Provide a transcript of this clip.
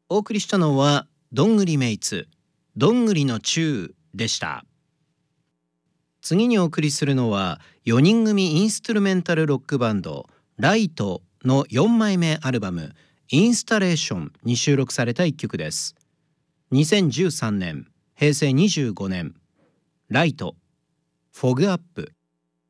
お送りしたのはどんぐりメイツどんぐりのチューでした。次にお送りするのは4人組インストゥルメンタルロックバンドライトの4枚目アルバムインスタレーションに収録された一曲です。2013年平成25年ライトフォグアップ。